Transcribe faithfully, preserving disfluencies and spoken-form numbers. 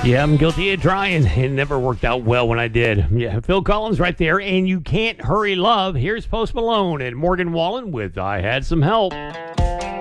Yeah, I'm guilty of trying. It never worked out well when I did. Yeah, Phil Collins right there, and You Can't Hurry Love. Here's Post Malone and Morgan Wallen with I Had Some Help.